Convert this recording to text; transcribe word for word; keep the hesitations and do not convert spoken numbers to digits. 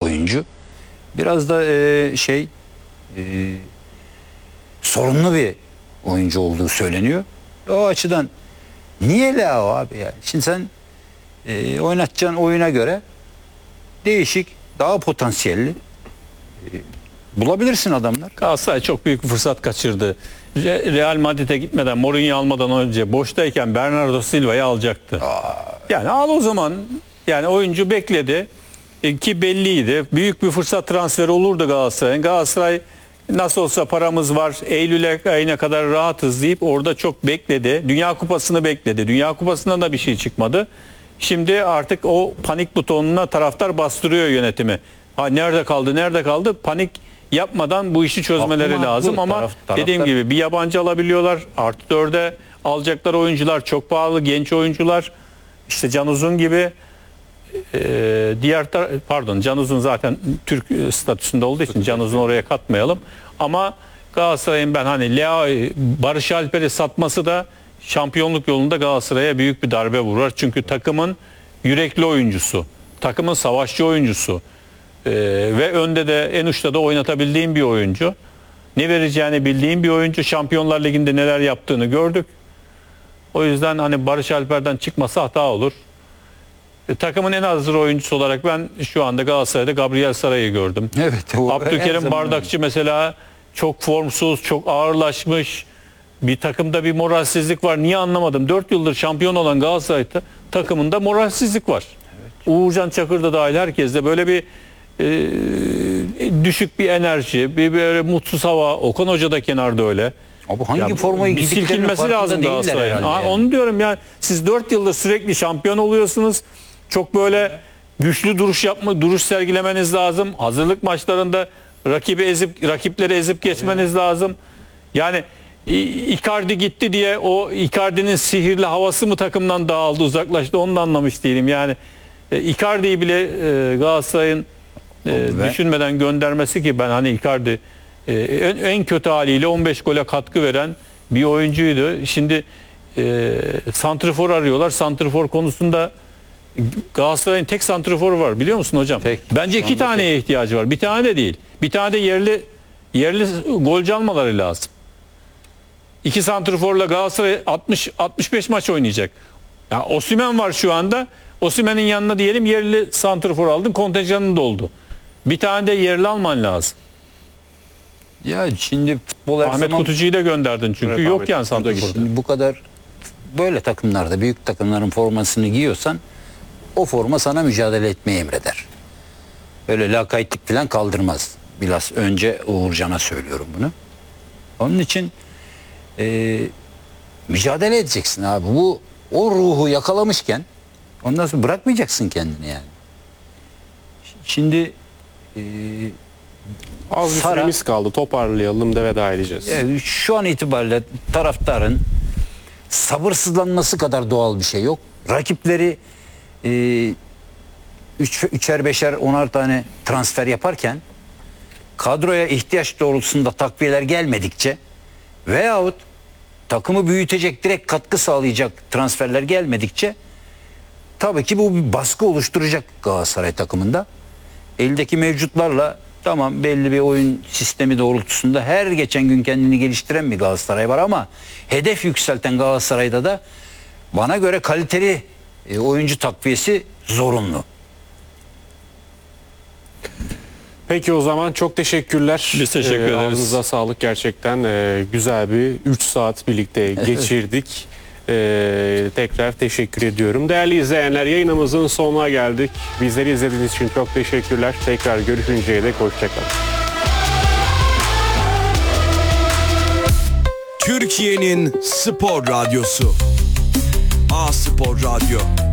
oyuncu. Biraz da e, şey e, sorunlu bir oyuncu olduğu söyleniyor. O açıdan niye Leao abi yani? Şimdi sen e, oynatacağın oyuna göre değişik, daha potansiyelli e, bulabilirsin adamlar. Galatasaray çok büyük bir fırsat kaçırdı. Re- Real Madrid'e gitmeden, Mourinho almadan önce boştayken Bernardo Silva'yı alacaktı. Aa. Yani al o zaman. Yani oyuncu bekledi. E, ki belliydi. Büyük bir fırsat transferi olurdu Galatasaray'ın. Galatasaray nasıl olsa paramız var, Eylül ayına kadar rahatız deyip orada çok bekledi. Dünya Kupası'nı bekledi. Dünya Kupası'ndan da bir şey çıkmadı. Şimdi artık o panik butonuna taraftar bastırıyor yönetimi. Ha nerede kaldı, nerede kaldı? Panik yapmadan bu işi çözmeleri Haklı, lazım haklı. ama Taraf- taraftar- dediğim gibi bir yabancı alabiliyorlar. Artı dörde alacaklar oyuncular çok pahalı, genç oyuncular. İşte Can Uzun gibi. Ee, diğer tar- pardon Can Uzun zaten Türk statüsünde olduğu için Can Uzun oraya katmayalım. Ama Galatasaray'ın ben hani Lea, Barış Alper'i satması da şampiyonluk yolunda Galatasaray'a büyük bir darbe vurur. Çünkü takımın yürekli oyuncusu, takımın savaşçı oyuncusu ee, ve önde de en uçta da oynatabildiğim bir oyuncu. Ne vereceğini bildiğim bir oyuncu. Şampiyonlar Ligi'nde neler yaptığını gördük. O yüzden hani Barış Alper'den çıkması hata olur. E, takımın en hazır oyuncusu olarak ben şu anda Galatasaray'da Gabriel Saray'ı gördüm. Evet. O her Abdülkerim zaman Bardakçı mesela çok formsuz, çok ağırlaşmış. Bir takımda bir moralsizlik var. Niye anlamadım. dört yıldır şampiyon olan Galatasaray ta- takımında moralsizlik var. Evet. Uğurcan Çakır da dahil herkeste böyle bir e, düşük bir enerji, bir böyle mutsuz hava. Okan Hoca da kenarda öyle. Abi hangi Ya, formayı bir giydiklerinin silkinmesi farkında lazım değiller Galatasaray'ın. herhalde Aa, yani. Onu diyorum ya, siz dört yıldır sürekli şampiyon oluyorsunuz. Çok böyle güçlü duruş yapma, duruş sergilemeniz lazım. Hazırlık maçlarında rakibi ezip rakipleri ezip geçmeniz lazım. Yani İ- Icardi gitti diye o Icardi'nin sihirli havası mı takımdan dağıldı, uzaklaştı, onu da anlamış değilim. Yani e, Icardi'yi bile e, Galatasaray'ın e, Ve- düşünmeden göndermesi ki ben hani Icardi e, en, en kötü haliyle on beş gole katkı veren bir oyuncuydu. Şimdi e, santrfor arıyorlar. Santrfor konusunda Galatasaray'ın tek santrforu var biliyor musun hocam? Tek. Bence iki taneye ihtiyacı var. Bir tane de değil. Bir tane de yerli yerli golcü almaları lazım. İki santrforla Galatasaray altmış altmış beş maç oynayacak. Ya Osimhen var şu anda. Osimhen'in yanına diyelim yerli santrfor aldın, kontenjanın doldu. Bir tane de yerli alman lazım. Ya şimdi futbol her Ahmet zaman Kutucu'yu da gönderdin çünkü Evet, yok Ahmet yani Kutucu da santrfor. gitti. şimdi bu kadar böyle takımlarda, büyük takımların formasını giyiyorsan o forma sana mücadele etmeyi emreder. Öyle lakaytlık falan kaldırmaz. Biraz önce Uğurcan'a söylüyorum bunu. Onun için e, mücadele edeceksin abi. Bu o ruhu yakalamışken ondan sonra bırakmayacaksın kendini yani. Şimdi e, Az bir Sara- süremiz kaldı. Toparlayalım da veda edeceğiz. e, şu an itibariyle taraftarın sabırsızlanması kadar doğal bir şey yok. Rakipleri e, üç, üçer beşer onar tane transfer yaparken kadroya ihtiyaç doğrultusunda takviyeler gelmedikçe veyahut takımı büyütecek, direkt katkı sağlayacak transferler gelmedikçe tabii ki bu bir baskı oluşturacak Galatasaray takımında. Eldeki mevcutlarla tamam belli bir oyun sistemi doğrultusunda her geçen gün kendini geliştiren bir Galatasaray var ama hedef yükselten Galatasaray'da da bana göre kaliteli e, oyuncu takviyesi zorunlu. Peki o zaman çok teşekkürler. Biz teşekkür Ee, ederiz. Ağzınıza sağlık gerçekten. Ee, güzel bir üç saat birlikte geçirdik. Ee, tekrar teşekkür ediyorum. Değerli izleyenler, yayınımızın sonuna geldik. Bizleri izlediğiniz için çok teşekkürler. Tekrar görüşünceye dek hoşçakalın. Türkiye'nin spor radyosu. A Spor Radyo.